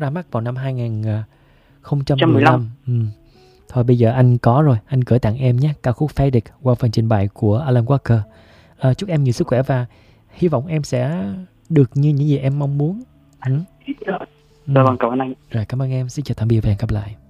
ra mắt vào năm 2015. Thôi bây giờ anh có rồi, anh gửi tặng em nhé, ca khúc Faded qua phần trình bày của Alan Walker. Chúc em nhiều sức khỏe và hy vọng em sẽ được như những gì em mong muốn. Rồi, vâng, cảm ơn anh. Rồi, cảm ơn em. Xin chào tạm biệt và hẹn gặp lại.